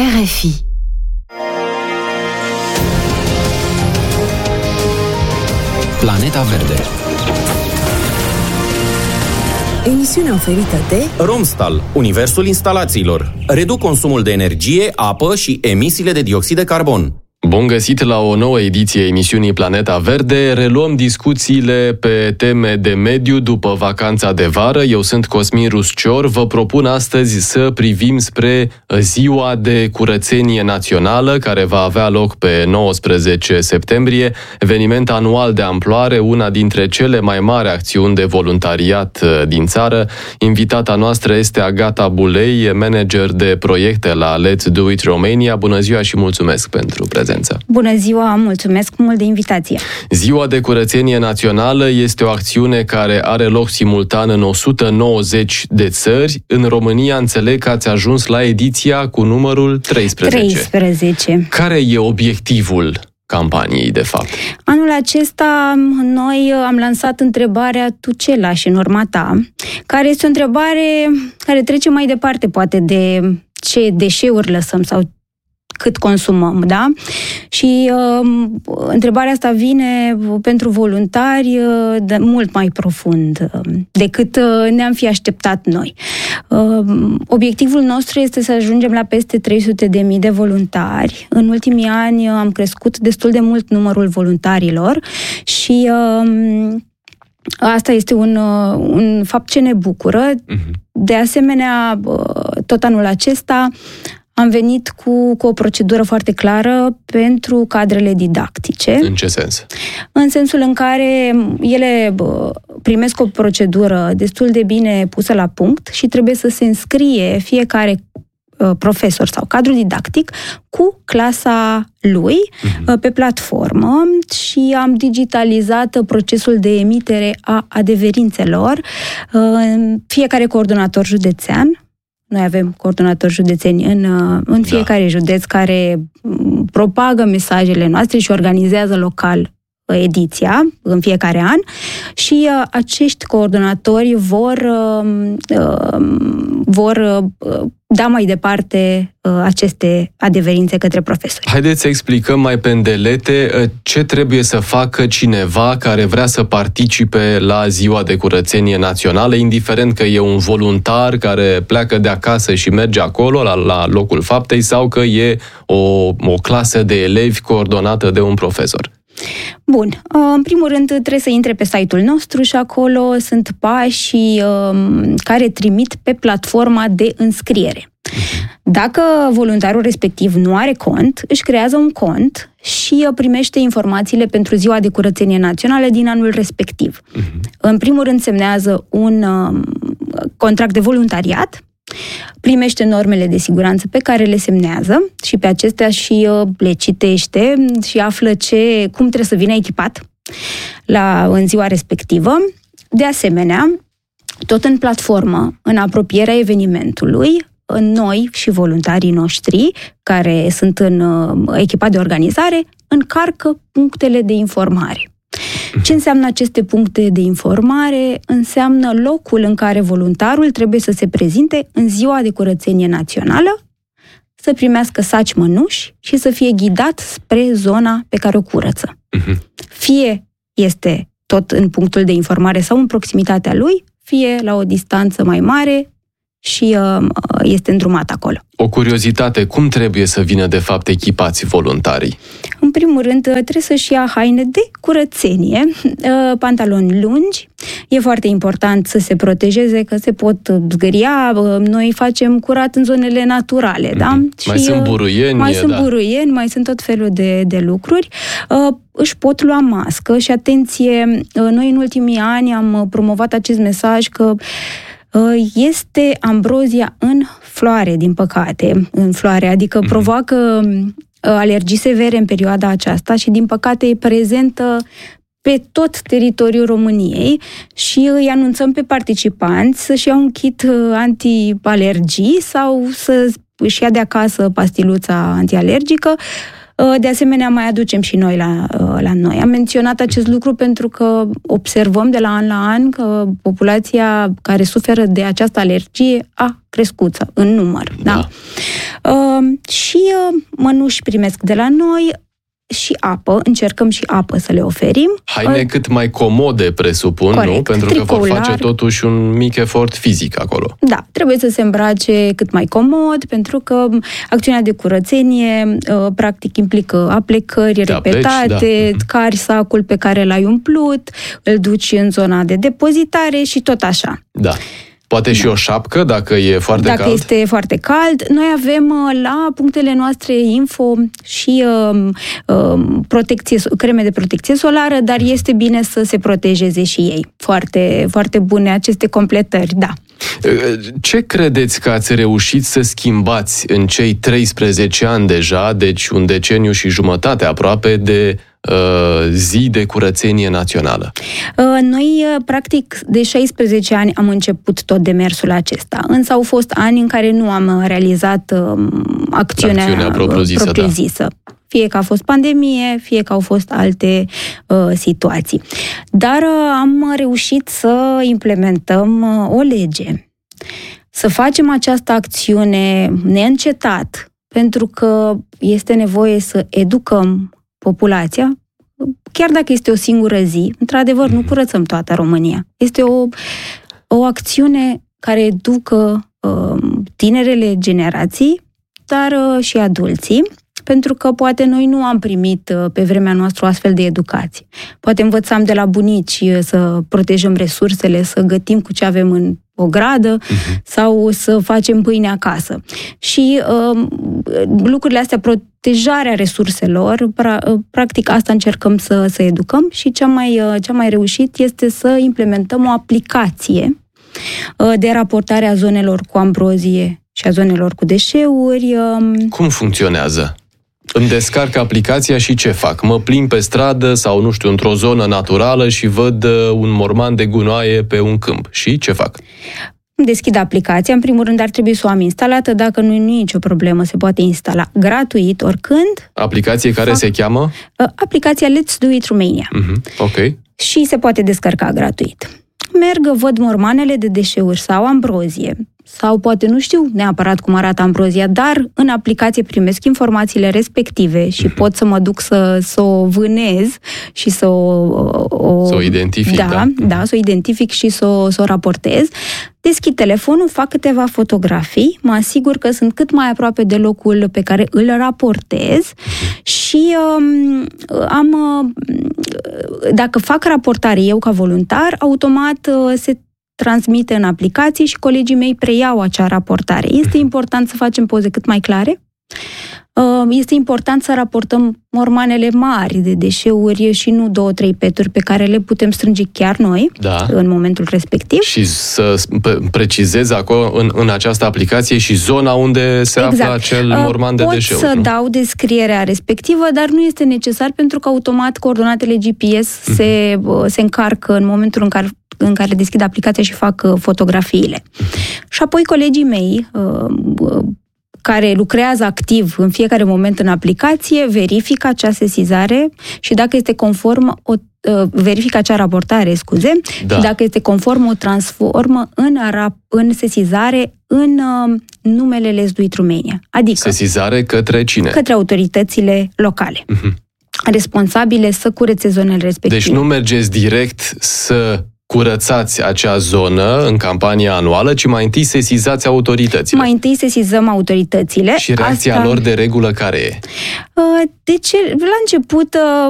RFI. Planeta Verde. Emisiunea oferită de Romstal, universul instalațiilor. Reduc consumul de energie, apă și emisiile de dioxid de carbon. Bun găsit la o nouă ediție a emisiunii Planeta Verde. Reluăm discuțiile pe teme de mediu după vacanța de vară. Eu sunt Cosmin Ruscior. Vă propun astăzi să privim spre Ziua de Curățenie Națională, care va avea loc pe 19 septembrie, eveniment anual de amploare, una dintre cele mai mari acțiuni de voluntariat din țară. Invitata noastră este Agata Bulei, manager de proiecte la Let's Do It Romania. Bună ziua și mulțumesc pentru prezență. Bună ziua, mulțumesc mult de invitație. Ziua de Curățenie Națională este o acțiune care are loc simultan în 190 de țări. În România înțeleg că ați ajuns la ediția cu numărul 13. Care e obiectivul campaniei, de fapt? Anul acesta noi am lansat întrebarea "Tu ce lași în urma ta?", care este o întrebare care trece mai departe, poate, de ce deșeuri lăsăm sau cât consumăm, da? Și întrebarea asta vine pentru voluntari mult mai profund decât ne-am fi așteptat noi. Obiectivul nostru este să ajungem la peste 300.000 de voluntari. În ultimii ani am crescut destul de mult numărul voluntarilor și asta este un fapt ce ne bucură. De asemenea, tot anul acesta am venit cu o procedură foarte clară pentru cadrele didactice. În ce sens? În sensul în care ele primesc o procedură destul de bine pusă la punct și trebuie să se înscrie fiecare profesor sau cadru didactic cu clasa lui pe platformă și am digitalizat procesul de emitere a adeverințelor. Fiecare coordonator județean, noi avem coordonatori județeni în fiecare județ care propagă mesajele noastre și organizează local ediția în fiecare an și acești coordonatori vor da mai departe aceste adeverințe către profesori. Haideți să explicăm mai pe îndelete ce trebuie să facă cineva care vrea să participe la Ziua de Curățenie Națională, indiferent că e un voluntar care pleacă de acasă și merge acolo, la locul faptei, sau că e o clasă de elevi coordonată de un profesor. Bun. În primul rând trebuie să intre pe site-ul nostru și acolo sunt pașii care trimit pe platforma de înscriere. Dacă voluntarul respectiv nu are cont, își creează un cont și primește informațiile pentru Ziua de Curățenie Națională din anul respectiv. În primul rând semnează un contract de voluntariat, primește normele de siguranță pe care le semnează și pe acestea și le citește și află cum trebuie să vină echipat în ziua respectivă. De asemenea, tot în platformă, în apropierea evenimentului, noi și voluntarii noștri, care sunt în echipa de organizare, încarcă punctele de informare. Ce înseamnă aceste puncte de informare? Înseamnă locul în care voluntarul trebuie să se prezinte în Ziua de Curățenie Națională, să primească saci mănuși și să fie ghidat spre zona pe care o curăță. Fie este tot în punctul de informare sau în proximitatea lui, fie la o distanță mai mare și este îndrumat acolo. O curiozitate, cum trebuie să vină de fapt echipați voluntarii? În primul rând, trebuie să-și ia haine de curățenie, pantaloni lungi. E foarte important să se protejeze, că se pot zgâria. Noi facem curat în zonele naturale, da? Mai sunt buruieni. Mai sunt tot felul de lucruri. Își pot lua mască și atenție, noi în ultimii ani am promovat acest mesaj că este ambrozia în floare, din păcate, adică provoacă alergii severe în perioada aceasta și, din păcate, e prezentă pe tot teritoriul României și îi anunțăm pe participanți să-și iau un kit anti-alergii sau să își ia de acasă pastiluța antialergică. De asemenea, mai aducem și noi la noi. Am menționat acest lucru pentru că observăm de la an la an că populația care suferă de această alergie a crescut în număr. Da? Și mănuși primesc de la noi și apă, încercăm și apă să le oferim. Haine cât mai comode, presupun, corect, nu? Pentru că vor face totuși un mic efort fizic acolo. Da, trebuie să se îmbrace cât mai comod, pentru că acțiunea de curățenie practic implică aplecări repetate, cari sacul pe care l-ai umplut, îl duci în zona de depozitare și tot așa. Da. Poate și o șapcă, dacă e foarte cald? Dacă este foarte cald. Noi avem la punctele noastre info și creme de protecție solară, dar este bine să se protejeze și ei. Foarte, foarte bune aceste completări, da. Ce credeți că ați reușit să schimbați în cei 13 ani deja, deci un deceniu și jumătate aproape de zi de curățenie națională? Noi, practic, de 16 ani am început tot demersul acesta, însă au fost ani în care nu am realizat acțiunea propriu-zisă. Da. Fie că a fost pandemie, fie că au fost alte situații. Dar am reușit să implementăm o lege, să facem această acțiune neîncetat, pentru că este nevoie să educăm populația, chiar dacă este o singură zi, într-adevăr, nu curățăm toată România. Este o acțiune care educă tinerele generații, dar și adulții, pentru că poate noi nu am primit pe vremea noastră o astfel de educație. Poate învățam de la bunici să protejăm resursele, să gătim cu ce avem în o gradă sau să facem pâine acasă. Și lucrurile astea, protejarea resurselor, practic asta încercăm să educăm și cea mai reușit este să implementăm o aplicație de raportare a zonelor cu ambrozie și a zonelor cu deșeuri. Cum funcționează? Îmi descarc aplicația și ce fac? Mă plimb pe stradă sau, nu știu, într-o zonă naturală și văd un morman de gunoaie pe un câmp. Și ce fac? Deschid aplicația. În primul rând ar trebui să o am instalată. Dacă nu e nicio problemă, se poate instala gratuit, oricând. Aplicație care se cheamă? Aplicația Let's Do It Romania. Ok. Și se poate descărca gratuit. Merg, văd mormanele de deșeuri sau ambrozie, sau poate nu știu neapărat cum arată ambrozia, dar în aplicație primesc informațiile respective și pot să mă duc să o vânez și să o identific. Da, să o identific și să o raportez. Deschid telefonul, fac câteva fotografii, mă asigur că sunt cât mai aproape de locul pe care îl raportez și dacă fac raportare eu ca voluntar, automat se transmite în aplicație și colegii mei preiau acea raportare. Este important să facem poze cât mai clare. Este important să raportăm mormanele mari de deșeuri și nu 2-3 peturi pe care le putem strânge chiar noi în momentul respectiv. Și să precizez acolo în această aplicație și zona unde se află acel morman de deșeuri. Pot să dau descrierea respectivă, dar nu este necesar pentru că automat coordonatele GPS se încarcă în momentul în care deschid aplicația și fac fotografiile. Și apoi colegii mei care lucrează activ în fiecare moment în aplicație, verifică acea sesizare și dacă este conform, verifică acea raportare, și dacă este conform, o transformă în sesizare în numele Let's Do It Romania. Adică sesizare către cine? Către autoritățile locale. Responsabile să curețe zonele respective. Deci nu mergeți direct să curățați acea zonă în campania anuală, ci mai întâi sesizați autoritățile. Mai întâi sesizăm autoritățile. Și reacția lor de regulă care e? La început